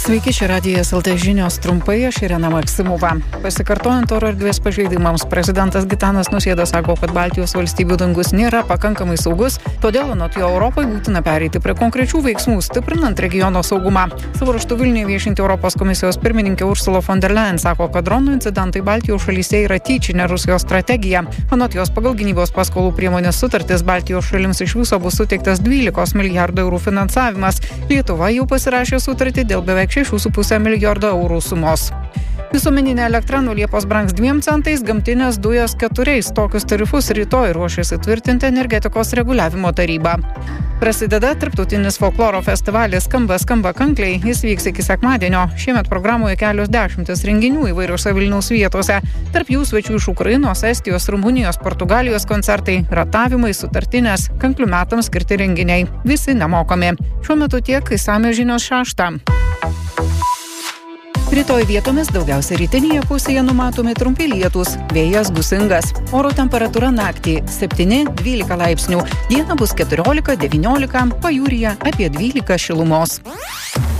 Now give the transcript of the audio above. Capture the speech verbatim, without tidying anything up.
Sveiki, čia Radijas L T žinios trumpai, aš Irena Maksimova. Pasikartojant oro erdvės pažeidimams, prezidentas Gitanas Nausėda sako, kad Baltijos valstybių dangus nėra pakankamai saugus, todėl anot jo Europai būtina pereiti prie konkrečių veiksmų, stiprinant regiono saugumą. Savo ruožtu Vilniuje viešinti Europos komisijos pirmininkė Ursula von der Leyen sako, kad dronų incidentai Baltijos šalyse yra tyčinė Rusijos strategija. Anot jos pagal gynybos paskolų priemonės sutartis Baltijos šalims iš viso bus suteiktas dvylikos milijardų eurų finansavimas. Lietuva jau pasirašė sutartį dėl beveik šešių su puse milijardo eurų sumos. Visuomeninė elektra nuo Liepos brangs dviem centais, gamtinės dujos keturiais. Tokius tarifus rytoj ruošiasi tvirtinti energetikos reguliavimo taryba. Prasideda tarptautinis folkloro festivalis Skamba skamba kankliai. Jis vyks iki sekmadienio. Šiemet programoje kelios dešimtis renginių įvairiose Vilniaus vietose. Tarp jų svečių iš Ukrainos, Estijos, Rumunijos, Portugalijos koncertai, ratavimai, sutartinės, kanklių metams skirti renginiai. Visi nemokami. Šiuo metu tiek, išsamios žinios šeštą. Rytoj vietomis daugiausia rytinėje pusėje numatomi trumpi lietūs, vėjas gūsingas. Oro temperatūra naktį septyni dvylika laipsnių, dieną bus keturiolika devyniolika, pajūryje apie dvylika šilumos.